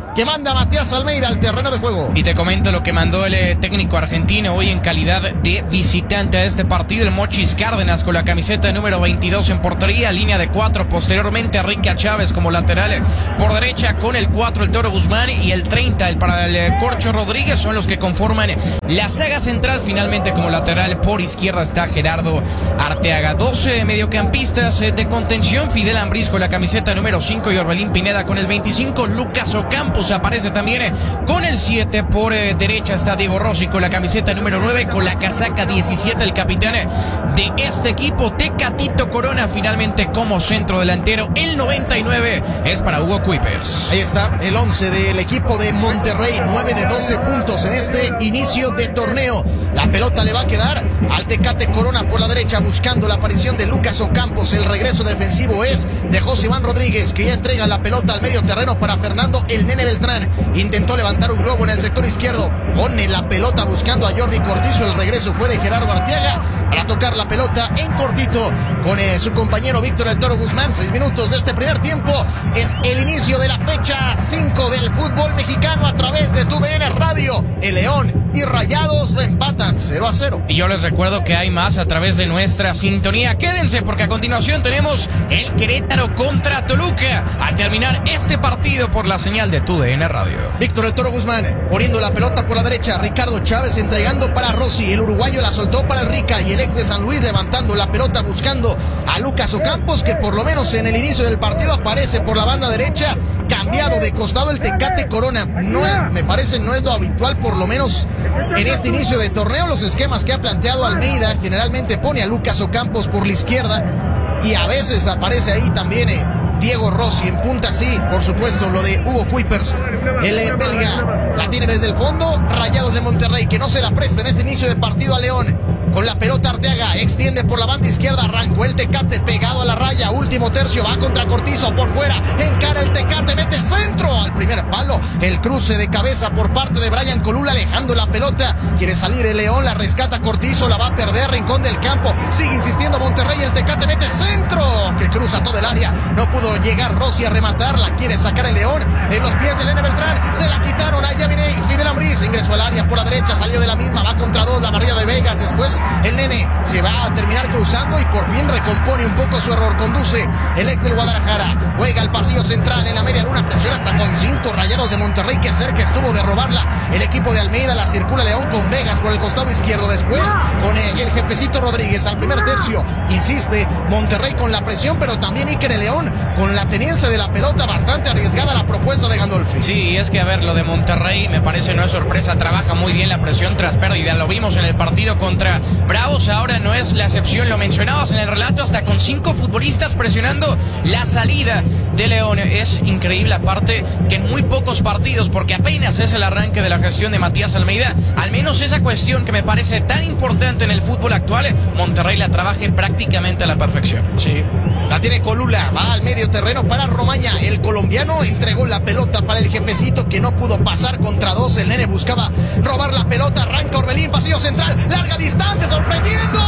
que manda Matías Almeida al terreno de juego. Y te comento lo que mandó el eh, técnico argentino hoy en calidad de visitante a este partido, el Mochis Cárdenas con la camiseta número veintidós en portería, línea de cuatro, posteriormente Enrique Chávez como lateral por derecha, con el cuatro el Toro Guzmán y el treinta el para el eh, Corcho Rodríguez son los que conforman la saga central. Finalmente como lateral por izquierda está Gerardo Arteaga. doce mediocampistas eh, de contención, Fidel Ambriz con la camiseta número cinco y Orbelín Pineda con el veinticinco, Lucas Ocampos aparece también eh, con el siete, por eh, derecha está Diego Rossi con la camiseta número nueve, con la casaca diecisiete el capitán eh, de este equipo, Tecatito Corona finalmente como centro delantero. El noventa y nueve es para Hugo Kuipers. Ahí está el once del equipo de Monterrey, nueve de doce puntos en este inicio de torneo. La pelota le va a quedar al Tecate Corona por la derecha, buscando la aparición de Lucas Ocampos. El regreso defensivo es de José Iván Rodríguez, que ya entrega la pelota al medio terreno para Fernando el Nene Beltrán. Intentó levantar un globo en el sector izquierdo, pone la pelota buscando a Jordi Cortizo. El regreso fue de Gerardo Arteaga para tocar la pelota en cortito con eh, su compañero Víctor El Toro Guzmán. Seis minutos de este primer tiempo. Es el inicio de la fecha cinco del fútbol mexicano a través de tu D N Radio. El León y Rayados lo empatan cero a cero. Y yo les recuerdo que hay más a través de nuestra sintonía. Quédense porque a continuación tenemos el Querétaro contra Toluca al terminar este partido por la señal de tu D N Radio. Víctor El Toro Guzmán poniendo la pelota por la derecha, Ricardo Chávez entregando para Rossi, el uruguayo la soltó para el Rica y el ex de San Luis levantando la pelota buscando a Lucas Ocampos, que por lo menos en el inicio del partido aparece por la banda derecha, cambiado de costado el Tecate Corona. No es, me parece no es lo habitual, por lo menos en este inicio de torneo. Los esquemas que ha planteado Almeida generalmente pone a Lucas Ocampos por la izquierda y a veces aparece ahí también eh, Diego Rossi en punta, sí, por supuesto, lo de Hugo Kuipers, el eh, belga, la tiene desde el fondo. Rayados de Monterrey que no se la presta en este inicio de partido a León. Con la pelota Arteaga, extiende por la banda izquierda, arrancó el Tecate pegado a la raya, último tercio, va contra Cortizo por fuera, encara el Tecate, mete el centro al primer palo, el cruce de cabeza por parte de Brian Colula, alejando la pelota, quiere salir el León, la rescata Cortizo, la va a perder, rincón del campo, sigue insistiendo Monterrey, el Tecate mete el centro, que cruza todo el área, no pudo llegar Rossi a rematar, la quiere sacar el León, en los pies de Nene Beltrán, se la quitaron, allá viene Fidel Ambriz, ingresó al área por la derecha, salió de la misma, va contra dos, la barrida de Vegas, después el Nene se va a terminar cruzando y por fin recompone un poco su error. Conduce el ex del Guadalajara, juega al pasillo central en la media luna, presiona hasta con cinco. Rayados de Monterrey que cerca estuvo de robarla el equipo de Almeida, la circula León con Vegas por el costado izquierdo, después con el jefecito Rodríguez al primer tercio, insiste Monterrey con la presión, pero también Iker León con la tenencia de la pelota, bastante arriesgada la propuesta de Gandolfi. Sí, es que a ver, lo de Monterrey me parece no es sorpresa, trabaja muy bien la presión tras pérdida, lo vimos en el partido contra Bravos, ahora no es la excepción, lo mencionabas en el relato, hasta con cinco futbolistas presionando la salida de León. Es increíble aparte que en muy pocos partidos, porque apenas es el arranque de la gestión de Matías Almeida, al menos esa cuestión que me parece tan importante en el fútbol actual, Monterrey la trabaje prácticamente a la perfección. Sí, la tiene Colula, va al medio terreno para Romaña, el colombiano entregó la pelota para el jefecito que no pudo pasar contra dos, el Nene buscaba robar la pelota, arranca Orbelín, pasillo central, larga distancia, sorprendiendo,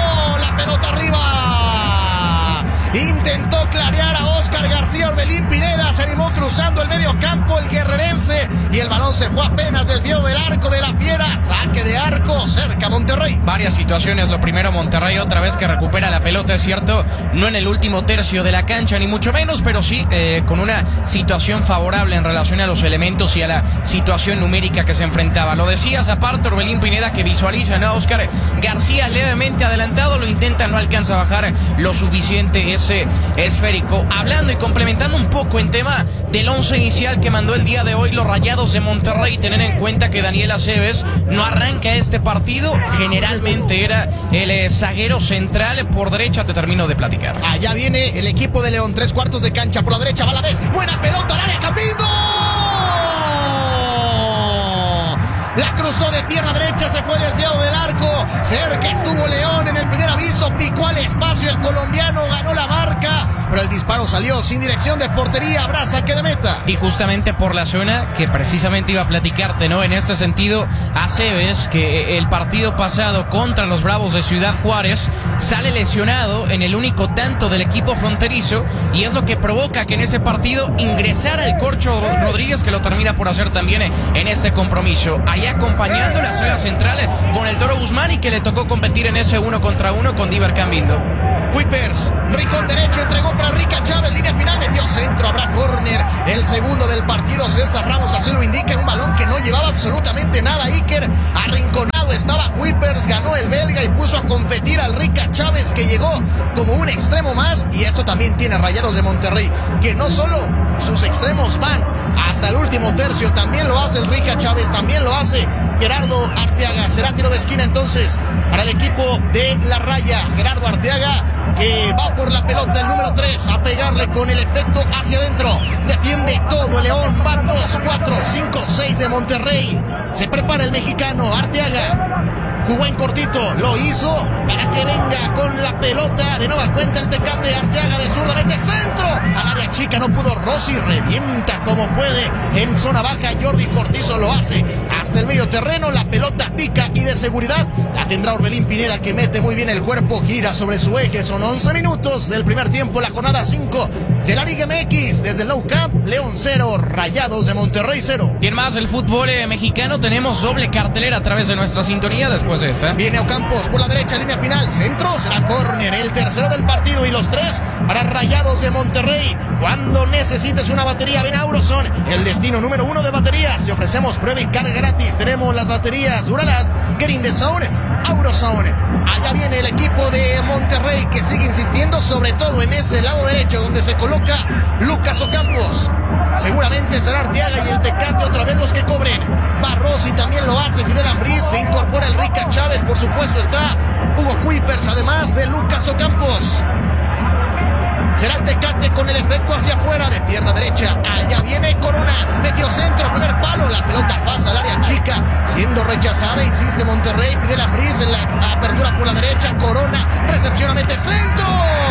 la pelota arriba, intentó clarear a Oscar García, Orbelín Pineda se animó cruzando el medio campo el guerrerense y el balón se fue apenas desviado del arco de la Fiera, saque de arco cerca Monterrey. Varias situaciones, lo primero Monterrey otra vez que recupera la pelota, es cierto, no en el último tercio de la cancha ni mucho menos, pero sí eh, con una situación favorable en relación a los elementos y a la situación numérica que se enfrentaba. Lo decías aparte, Orbelín Pineda que visualiza a Oscar García levemente adelantado, lo intenta, no alcanza a bajar lo suficiente ese esférico. Hablando y complementando un poco en tema del once inicial que mandó el día de hoy los Rayados de Monterrey, tener en cuenta que Daniel Aceves no arranca este partido, generalmente era el eh, zaguero central por derecha, te termino de platicar. Allá viene el equipo de León, tres cuartos de cancha por la derecha, Valadez, buena pelota al área, Camino. la cruzó de pierna derecha, se fue desviado del arco, cerca estuvo León en el primer aviso, picó al espacio el colombiano, ganó la marca, pero el disparo salió sin dirección de portería, habrá saque de meta. Y justamente por la zona que precisamente iba a platicarte, ¿no? En este sentido, Aceves, que el partido pasado contra los Bravos de Ciudad Juárez, sale lesionado en el único tanto del equipo fronterizo, y es lo que provoca que en ese partido ingresara el Corcho Rodríguez, que lo termina por hacer también en este compromiso. Allá acompañando la saga central con el Toro Guzmán, y que le tocó competir en ese uno contra uno con Diver Cambindo. Whippers, ricón derecho, entregó para Rica Chávez, línea final, metió centro, habrá córner, el segundo del partido, César Ramos así lo indica, un balón que no llevaba absolutamente nada, Iker, arrinconado estaba Whippers, ganó el belga y puso a competir al Rica Chávez, que llegó como un extremo más, y esto también tiene Rayados de Monterrey, que no solo sus extremos van hasta el último tercio, también lo hace el Rica Chávez, también lo hace Gerardo Arteaga. Será tiro de esquina entonces para el equipo de La Raya. Gerardo Arteaga, que va por la pelota, el número tres, a pegarle con el efecto hacia adentro. Defiende todo el León. Van dos, cuatro, cinco, seis de Monterrey. Se prepara el mexicano Arteaga. Jugó en cortito, lo hizo para que venga con la pelota. De nueva cuenta el Tecate, Arteaga de zurda, mete centro al área chica, no pudo Rossi, revienta como puede en zona baja. Jordi Cortizo lo hace hasta el medio terreno, la pelota pica y de seguridad la tendrá Orbelín Pineda, que mete muy bien el cuerpo, gira sobre su eje. Son once minutos del primer tiempo, la jornada cinco de la Liga M X. Desde el Nou Camp, León cero, Rayados de Monterrey cero. Y en más del fútbol eh, mexicano, tenemos doble cartelera a través de nuestra sintonía después de esa. Viene Ocampos por la derecha, línea final, centro, será córner, el tercero del partido, y los tres para Rayados de Monterrey. Cuando necesites una batería, ven a Auroson, el destino número uno de baterías. Te ofrecemos prueba y carga gratis. Tenemos las baterías Duralast, Get in the Zone, Auroson. Allá viene el equipo de Monterrey, que sigue insistiendo sobre todo en ese lado derecho donde se coloca Lucas Ocampos. Seguramente será Arteaga y el Tecate otra vez los que cobren. Barros y también lo hace Fidel Ambriz. Se incorpora el Rica Chávez, por supuesto está Hugo Kuipers, además de Lucas Ocampos. Será el Tecate con el efecto hacia afuera de pierna derecha. Allá viene Corona, metió centro, primer palo, la pelota pasa al área chica, siendo rechazada, insiste Monterrey. Fidel Ambriz en la apertura por la derecha, Corona recepciona, mete centro,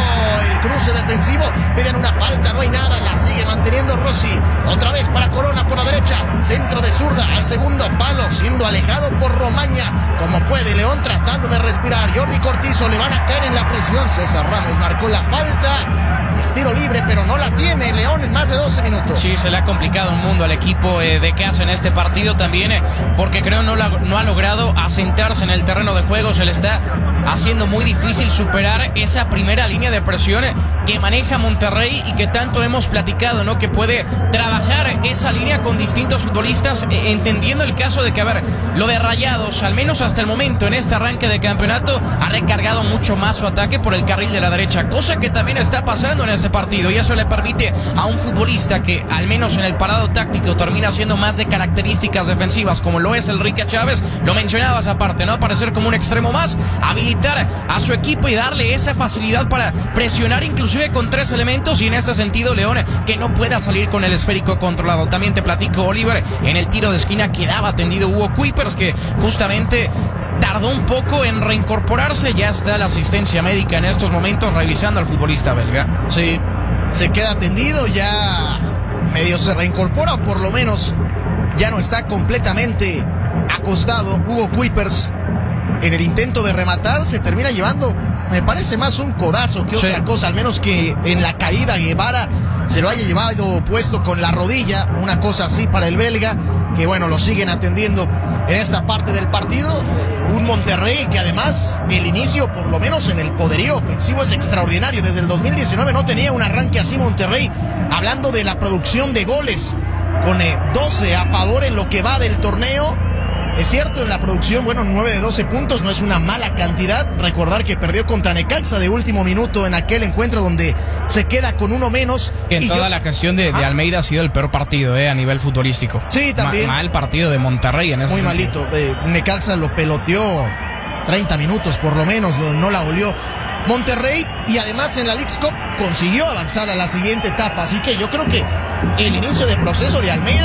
el cruce defensivo, piden una falta, no hay nada, la sigue manteniendo Rossi. Otra vez para Corona por la derecha, centro de zurda al segundo palo, siendo alejado por Romaña como puede. León tratando de respirar, Jordi Cortizo, le van a caer en la presión. César Ramos marcó la falta. Es tiro libre, pero no la tiene León en más de doce minutos. Sí, se le ha complicado un mundo al equipo eh, de casa en este partido también, eh, porque creo no, la, no ha logrado asentarse en el terreno de juego. Se le está haciendo muy difícil superar esa primera línea de presión eh, que maneja Monterrey, y que tanto hemos platicado, ¿no? Que puede trabajar esa línea con distintos futbolistas, eh, entendiendo el caso de que, a ver, lo de Rayados, al menos hasta el momento en este arranque de campeonato, ha recargado mucho más su ataque por el carril de la derecha, cosa que también está pasando en este partido, y eso le permite a un futbolista que al menos en el parado táctico termina siendo más de características defensivas, como lo es el Rica Chávez, lo mencionabas aparte, ¿no? Aparecer como un extremo más, habilitar a su equipo y darle esa facilidad para presionar inclusive con tres elementos, y en este sentido León que no pueda salir con el esférico controlado. También te platico, Oliver, en el tiro de esquina quedaba tendido Hugo Kuipers, que justamente tardó un poco en reincorporarse. Ya está la asistencia médica en estos momentos revisando al futbolista belga. Sí, se queda tendido, ya medio se reincorpora, o por lo menos ya no está completamente acostado. Hugo Kuipers, en el intento de rematar, se termina llevando, me parece más un codazo que otra sí. cosa, al menos que en la caída Guevara se lo haya llevado puesto con la rodilla, una cosa así para el belga, que bueno, lo siguen atendiendo en esta parte del partido. Un Monterrey que además el inicio, por lo menos en el poderío ofensivo, es extraordinario. Desde el dos mil diecinueve no tenía un arranque así Monterrey, hablando de la producción de goles, con eh, doce a favor en lo que va del torneo. Es cierto, en la producción, bueno, nueve de doce puntos no es una mala cantidad. Recordar que perdió contra Necaxa de último minuto en aquel encuentro donde se queda con uno menos. Que en y toda yo... la gestión de, de Almeida ha sido el peor partido eh, a nivel futbolístico. Sí, también. Ma mal partido de Monterrey en ese Muy sentido. malito. Eh, Necaxa lo peloteó treinta minutos por lo menos, no, no la olió Monterrey, y además en la Leagues Cup consiguió avanzar a la siguiente etapa. Así que yo creo que el inicio del proceso de Almeida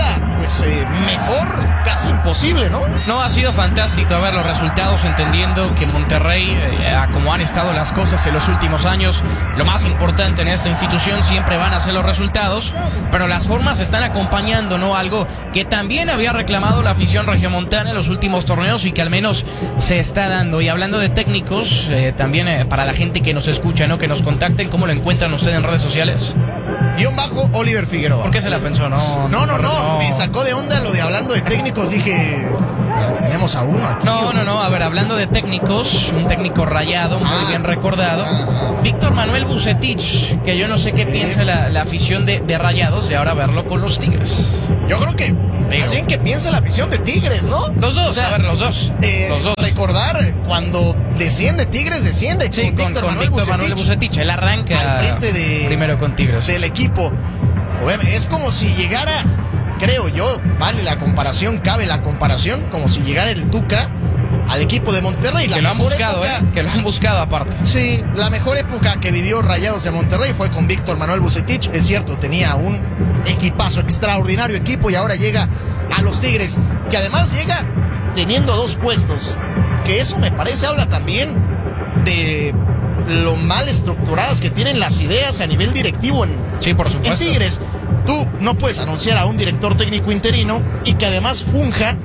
pues eh, mejor, casi imposible, ¿no? No, ha sido fantástico ver los resultados, entendiendo que Monterrey, eh, como han estado las cosas en los últimos años, lo más importante en esta institución siempre van a ser los resultados, pero las formas están acompañando, ¿no? Algo que también había reclamado la afición regiomontana en los últimos torneos y que al menos se está dando. Y hablando de técnicos, eh, también eh, para la gente que nos escucha, ¿no? Que nos contacten, ¿cómo lo encuentran ustedes en redes sociales? Guión bajo Oliver Figueroa. ¿Por qué se la pensó? No, no, no, no, no. Me sacó de onda lo de hablando de técnicos. Dije, tenemos a uno aquí. No, no, no. A ver, hablando de técnicos, un técnico rayado, muy Ah. bien recordado. Ah. Víctor Manuel Bucetich, que yo no sé qué piensa la, la afición de, de Rayados de ahora verlo con los Tigres. Yo creo que Digo. alguien que piensa la afición de Tigres, ¿no? Los dos, O sea, a ver, los dos. Eh, los dos. Recordar cuando desciende Tigres, desciende Sí, con, Víctor con Manuel Víctor Manuel Bucetich Bucetich. Él arranca al frente de, primero con Tigres. del equipo. Obviamente, es como si llegara, creo yo, vale la comparación, cabe la comparación, como si llegara el Tuca al equipo de Monterrey. La Que lo han mejor buscado, época- ¿eh? Que lo han buscado aparte. Sí, la mejor época que vivió Rayados de Monterrey fue con Víctor Manuel Bucetich. Es cierto, tenía un equipazo, extraordinario equipo, y ahora llega a los Tigres, que además llega teniendo dos puestos. Que eso me parece habla también de lo mal estructuradas que tienen las ideas a nivel directivo en, Sí, por en supuesto. Tigres. Tú no puedes anunciar a un director técnico interino y que además funja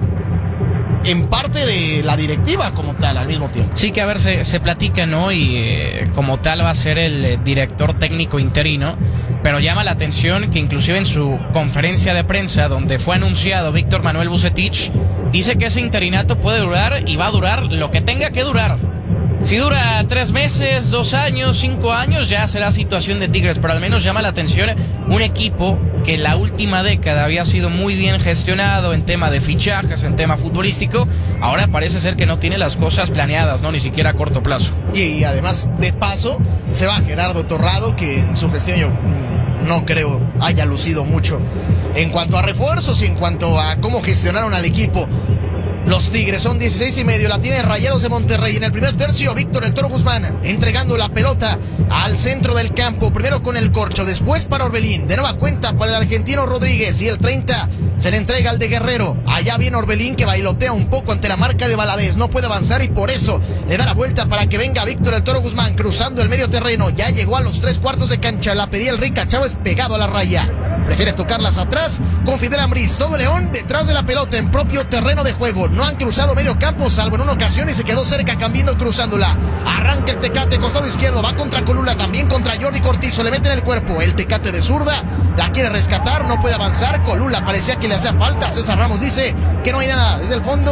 en parte de la directiva como tal al mismo tiempo. Sí, que a ver, se, se platica, ¿no? Y eh, como tal va a ser el eh, director técnico interino, pero llama la atención que inclusive en su conferencia de prensa, donde fue anunciado Víctor Manuel Bucetich, dice que ese interinato puede durar y va a durar lo que tenga que durar. Si dura tres meses, dos años, cinco años, ya será situación de Tigres, pero al menos llama la atención un equipo que en la última década había sido muy bien gestionado en tema de fichajes, en tema futbolístico, ahora parece ser que no tiene las cosas planeadas, no, ni siquiera a corto plazo. Y, y además, de paso, se va Gerardo Torrado, que en su gestión yo mm, no creo haya lucido mucho en cuanto a refuerzos y en cuanto a cómo gestionaron al equipo. Los Tigres son dieciséis y medio, la tiene Rayados de Monterrey. En el primer tercio, Víctor El Toro Guzmán entregando la pelota al centro del campo. Primero con el corcho, después para Orbelín. De nueva cuenta para el argentino Rodríguez. Y el treinta se le entrega al de Guerrero. Allá viene Orbelín, que bailotea un poco ante la marca de Valadez. No puede avanzar y por eso le da la vuelta para que venga Víctor El Toro Guzmán cruzando el medio terreno. Ya llegó a los tres cuartos de cancha. La pedía el Rica Chávez pegado a la raya. Prefiere tocarlas atrás con Fidel Ambriz. Todo León detrás de la pelota en propio terreno de juego. No han cruzado medio campo, salvo en una ocasión, y se quedó cerca Cambindo cruzándola. Arranca el Tecate, costado izquierdo, va contra Colula, también contra Jordi Cortizo, le mete en el cuerpo. El Tecate de zurda, la quiere rescatar, no puede avanzar. Colula parecía que le hacía falta. César Ramos dice que no hay nada. Desde el fondo,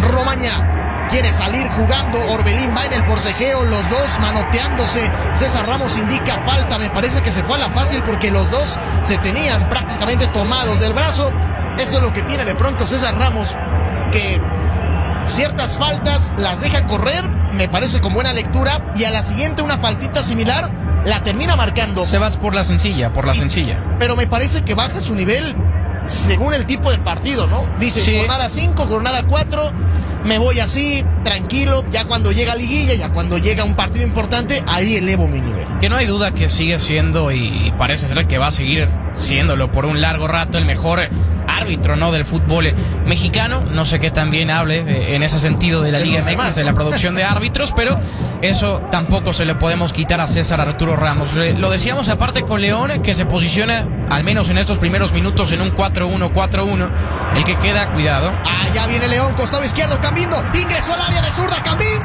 Romaña quiere salir jugando. Orbelín va en el forcejeo, los dos manoteándose. César Ramos indica falta. Me parece que se fue a la fácil porque los dos se tenían prácticamente tomados del brazo. Eso es lo que tiene de pronto César Ramos, que ciertas faltas las deja correr, me parece con buena lectura, y a la siguiente una faltita similar la termina marcando. Se vas por la sencilla, por la sencilla. Pero me parece que baja su nivel según el tipo de partido, ¿no? Dice, Sí. jornada cinco, jornada cuatro, me voy así, tranquilo, ya cuando llega liguilla, ya cuando llega un partido importante, ahí elevo mi nivel. Que no hay duda que sigue siendo, y parece ser que va a seguir siéndolo por un largo rato, el mejor árbitro, ¿no?, del fútbol mexicano. No sé qué también hable de, en ese sentido de la De Liga los M X, demás, de ¿no? la producción de árbitros, pero eso tampoco se le podemos quitar a César Arturo Ramos. Le- Lo decíamos aparte con León, que se posiciona, al menos en estos primeros minutos, en un cuatro uno cuatro uno. El que queda, cuidado. Allá viene León, costado izquierdo, Cambindo, ingresó al área de zurda, Cambindo,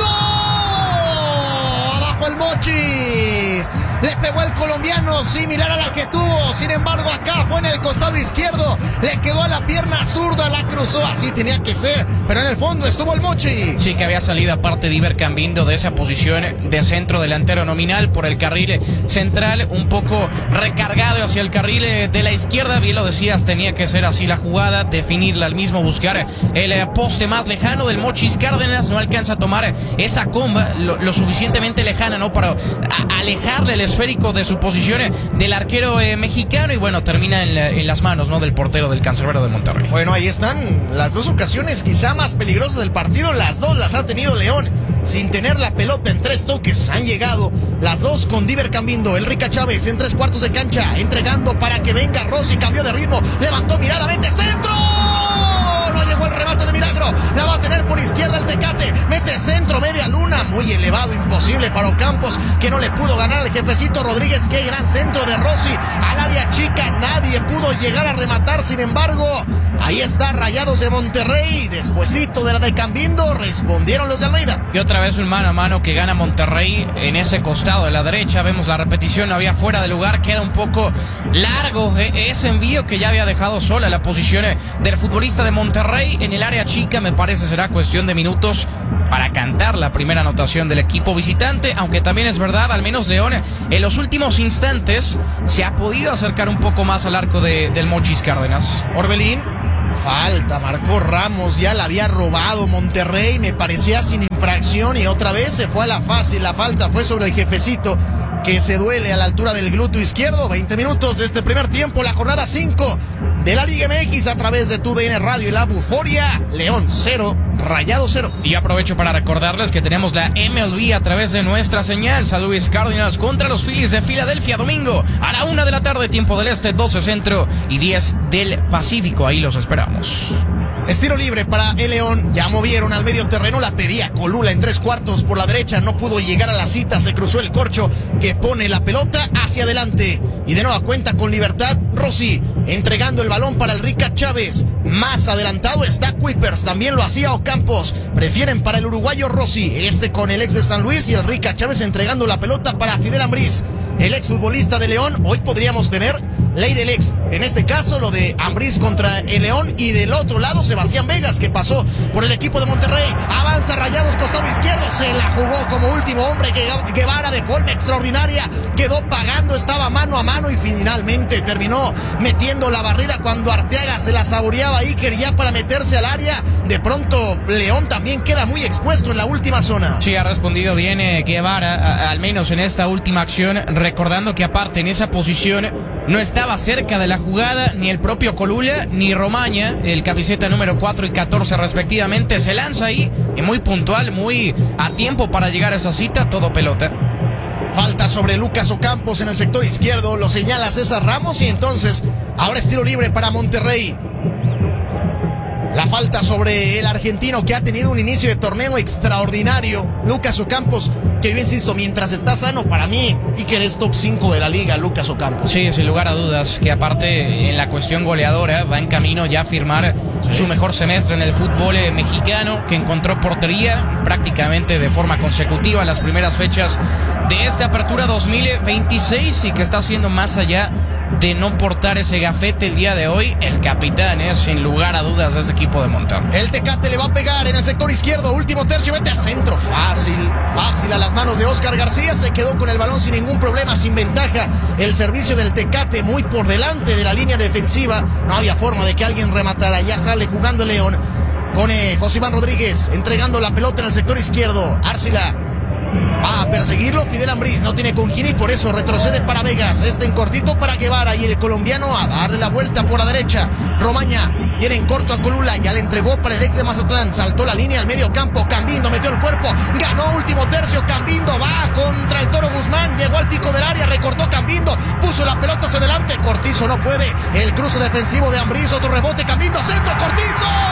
abajo el Mochis, le pegó el colombiano, similar a la que tuvo, sin embargo acá fue en el costado izquierdo, le quedó a la pierna zurda, la cruzó, así tenía que ser, pero en el fondo estuvo el Mochis. Sí, que había salido aparte de Iber Cambindo de esa posición de centro delantero nominal por el carril central, un poco recargado hacia el carril de la izquierda. Bien lo decías, tenía que ser así la jugada, definirla al mismo, buscar el poste más lejano del Mochis Cárdenas. No alcanza a tomar esa comba lo, lo suficientemente lejana, ¿no?, para a, alejarle el esférico de su posición del arquero eh, mexicano, y bueno, termina en, la, en las manos, ¿no?, del portero del Cancerbero de Monterrey. Bueno, ahí están las dos ocasiones quizá más peligrosas del partido, las dos las ha tenido León sin tener la pelota en tres toques, han llegado las dos con Diver Cambindo, el Rica Chávez en tres cuartos de cancha, entregando para que venga Rossi, cambió de ritmo, levantó mirada, mete centro. llegó el remate de milagro. La va a tener por izquierda el Tecate. Mete centro, media luna. Muy elevado, imposible para Ocampos, que no le pudo ganar al jefecito Rodríguez. Qué gran centro de Rossi. Al área chica nadie pudo llegar a rematar. Sin embargo, ahí está Rayados de Monterrey. Despuesito de la de Cambindo, respondieron los de Almeida. Y otra vez un mano a mano que gana Monterrey en ese costado de la derecha. Vemos la repetición, había fuera de lugar. Queda un poco largo ese envío que ya había dejado sola la posición del futbolista de Monterrey en el área chica. Me parece será cuestión de minutos para cantar la primera anotación del equipo visitante, aunque también es verdad, al menos León en los últimos instantes se ha podido acercar un poco más al arco de, del Mochis Cárdenas. Orbelín, falta, marcó Ramos, ya la había robado Monterrey, me parecía sin infracción y otra vez se fue a la fácil. La falta fue sobre el jefecito, que se duele a la altura del glúteo izquierdo. veinte minutos de este primer tiempo, la jornada cinco de la Liga M X a través de tu D N Radio y la Buforia. León cero, Rayado cero. Y aprovecho para recordarles que tenemos la M L B a través de nuestra señal. San Luis Cardinals contra los Phillies de Filadelfia, domingo a la una de la tarde, tiempo del este, doce centro y diez del Pacífico. Ahí los esperamos. Estilo libre para el León. Ya movieron al medio terreno. La pedía Colula en tres cuartos por la derecha. No pudo llegar a la cita. Se cruzó el corcho que pone la pelota hacia adelante. Y de nueva cuenta con libertad Rossi. Entregando el balón para el Rica Chávez. Más adelantado está Kuipers. También lo hacía Ocampos. Prefieren para el uruguayo Rossi. Este con el ex de San Luis. Y el Rica Chávez entregando la pelota para Fidel Ambriz, el exfutbolista de León. Hoy podríamos tener ley del ex. En este caso, lo de Ambriz contra el León. Y del otro lado, Sebastián Vegas, que pasó por el equipo de Monterrey. Avanza Rayados, costado izquierdo. Se la jugó como último hombre. Guevara de forma extraordinaria. Quedó pagando, estaba mano a mano. Y finalmente terminó metiendo la barrida cuando Arteaga se la saboreaba ahí. Quería para meterse al área. De pronto, León también queda muy expuesto en la última zona. Sí, ha respondido bien eh, Guevara, a, al menos en esta última acción. Recordando que aparte en esa posición no estaba cerca de la jugada ni el propio Colula ni Romaña, el camiseta número cuatro y catorce respectivamente. Se lanza ahí y muy puntual, muy a tiempo para llegar a esa cita, todo pelota. Falta sobre Lucas Ocampos en el sector izquierdo, lo señala César Ramos y entonces ahora es tiro libre para Monterrey. La falta sobre el argentino, que ha tenido un inicio de torneo extraordinario. Lucas Ocampos, que yo insisto, mientras está sano, para mí, Iker es top cinco de la liga, Lucas Ocampos. Sí, sin lugar a dudas, que aparte en la cuestión goleadora va en camino ya a firmar sí. su mejor semestre en el fútbol eh, mexicano, que encontró portería prácticamente de forma consecutiva en las primeras fechas de esta apertura dos mil veintiséis y que está haciendo más allá de no portar ese gafete el día de hoy. El capitán es sin lugar a dudas de este equipo de Monterrey. El Tecate le va a pegar en el sector izquierdo, último tercio, vete a centro, fácil, fácil a las manos de Oscar García. Se quedó con el balón sin ningún problema, sin ventaja. El servicio del Tecate muy por delante de la línea defensiva. No había forma de que alguien rematara. Ya sale jugando el León con eh, José Iván Rodríguez entregando la pelota en el sector izquierdo. Arcila va a perseguirlo, Fidel Ambriz no tiene con quién y por eso retrocede para Vegas. Este en cortito para Guevara y el colombiano a darle la vuelta por la derecha. Romaña viene en corto a Colula, ya le entregó para el ex de Mazatlán. Saltó la línea al medio campo, Cambindo metió el cuerpo, ganó último tercio. Cambindo va contra el Toro Guzmán, llegó al pico del área, recortó Cambindo, puso la pelota hacia adelante. Cortizo no puede, el cruce defensivo de Ambriz, otro rebote, Cambindo, centro, Cortizo.